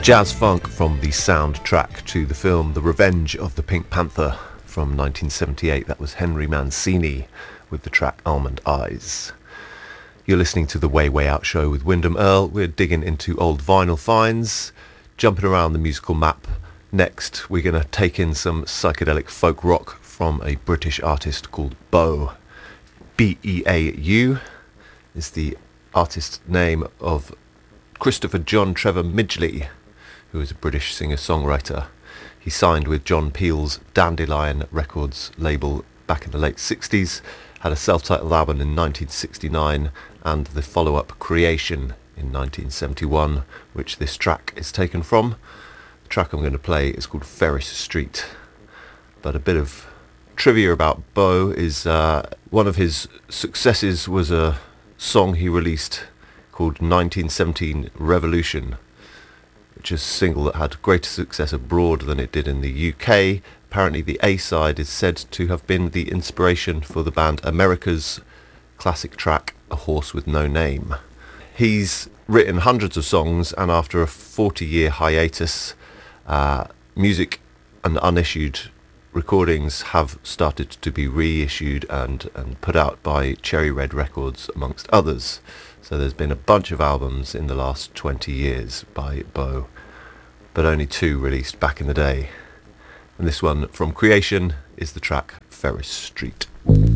Jazz funk from the soundtrack to the film The Revenge of the Pink Panther from 1978. That was Henry Mancini with the track Almond Eyes. You're listening to the Way Way Out show with Wyndham Earl. We're digging into old vinyl finds, jumping around the musical map. Next, we're going to take in some psychedelic folk rock from a British artist called Beau. Beau is the artist name of Christopher John Trevor Midgley, who is a British singer-songwriter. He signed with John Peel's Dandelion Records label back in the late 60s, had a self-titled album in 1969, and the follow-up Creation in 1971, which this track is taken from. The track I'm going to play is called Ferris Street. But a bit of trivia about Beau is one of his successes was a song he released called 1917 Revolution, which is a single that had greater success abroad than it did in the UK. Apparently the A-side is said to have been the inspiration for the band America's classic track A Horse with No Name. He's written hundreds of songs, and after a 40-year hiatus, music and unissued recordings have started to be reissued and put out by Cherry Red Records, amongst others. So there's been a bunch of albums in the last 20 years by Beau, but only 2 released back in the day. And this one from Creation is the track Ferris Street.